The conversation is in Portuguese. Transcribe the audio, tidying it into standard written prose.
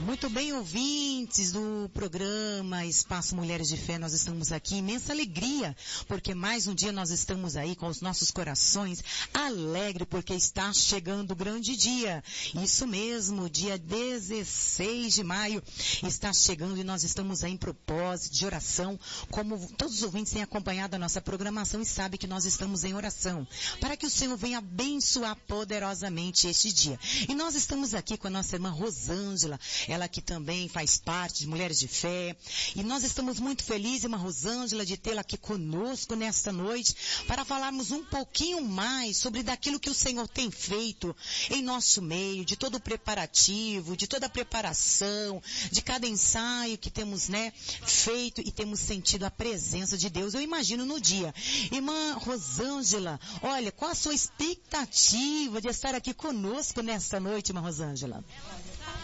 Muito bem, ouvintes do programa Espaço Mulheres de Fé, nós estamos aqui, imensa alegria, porque mais um dia nós estamos aí com os nossos corações alegres, porque está chegando o grande dia. Isso mesmo, dia 16 de maio está chegando e nós estamos aí em propósito de oração, como todos os ouvintes têm acompanhado a nossa programação e sabem que nós estamos em oração, para que o Senhor venha abençoar poderosamente este dia. E nós estamos aqui com a nossa irmã Rosângela, ela que também faz parte de Mulheres de Fé. E nós estamos muito felizes, irmã Rosângela, de tê-la aqui conosco nesta noite, para falarmos um pouquinho mais sobre daquilo que o Senhor tem feito em nosso meio, de todo o preparativo, de toda a preparação, de cada ensaio que temos, feito e temos sentido a presença de Deus. Eu imagino no dia. Irmã Rosângela, olha, qual a sua expectativa de estar aqui conosco nesta noite, irmã Rosângela?